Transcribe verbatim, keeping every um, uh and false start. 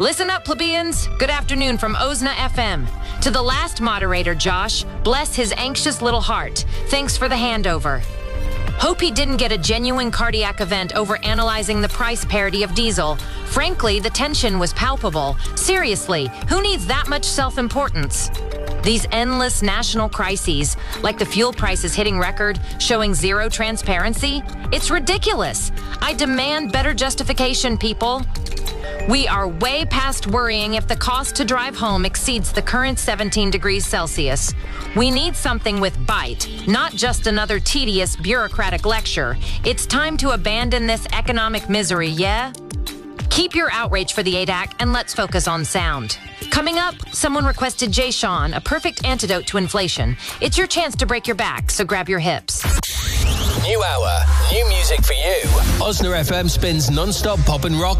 Listen up, plebeians. Good afternoon from Ozna F M. To the last moderator, Josh, bless his anxious little heart. Thanks for the handover. Hope he didn't get a genuine cardiac event over analyzing the price parity of diesel. Frankly, the tension was palpable. Seriously, who needs that much self-importance? These endless national crises, like the fuel prices hitting record, showing zero transparency, it's ridiculous. I demand better justification, people. We are way past worrying if the cost to drive home exceeds the current seventeen degrees Celsius. We need something with bite, not just another tedious bureaucratic lecture. It's time to abandon this economic misery, yeah? Keep your outrage for the A D A C and let's focus on sound. Coming up, someone requested Jay Sean, a perfect antidote to inflation. It's your chance to break your back, so grab your hips. New hour, new music for you. Ozna F M spins non-stop pop and rock